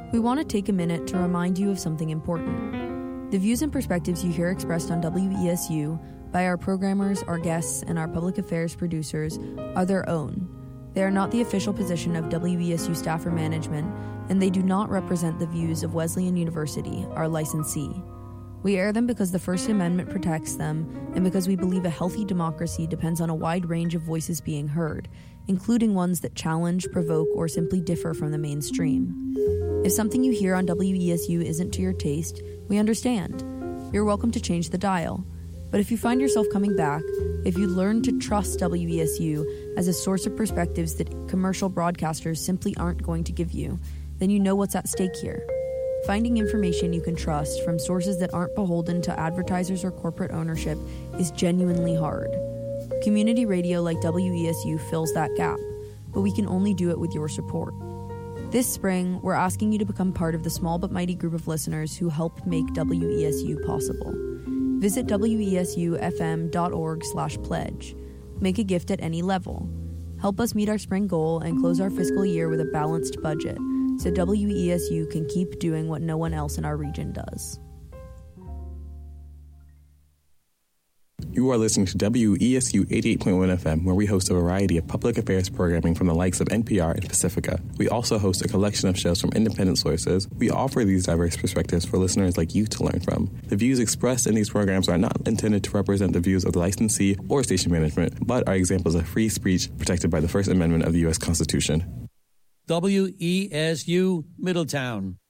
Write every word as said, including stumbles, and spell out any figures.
We want to take a minute to remind you of something important. The views and perspectives you hear expressed on W E S U by our programmers, our guests, and our public affairs producers are their own. They are not the official position of W E S U staff or management, and they do not represent the views of Wesleyan University, our licensee. We air them because the First Amendment protects them, and because we believe a healthy democracy depends on a wide range of voices being heard, including ones that challenge, provoke, or simply differ from the mainstream. If something you hear on W E S U isn't to your taste, we understand. You're welcome to change the dial. But if you find yourself coming back, if you learn to trust W E S U as a source of perspectives that commercial broadcasters simply aren't going to give you, then you know what's at stake here. Finding information you can trust from sources that aren't beholden to advertisers or corporate ownership is genuinely hard. Community radio like W E S U fills that gap, but we can only do it with your support. This spring, we're asking you to become part of the small but mighty group of listeners who help make W E S U possible. Visit W E S U F M dot org slash pledge. Make a gift at any level. Help us meet our spring goal and close our fiscal year with a balanced budget, so W E S U can keep doing what no one else in our region does. You are listening to W E S U eighty-eight point one F M, where we host a variety of public affairs programming from the likes of N P R and Pacifica. We also host a collection of shows from independent sources. We offer these diverse perspectives for listeners like you to learn from. The views expressed in these programs are not intended to represent the views of the licensee or station management, but are examples of free speech protected by the First Amendment of the U S Constitution. W E S U Middletown.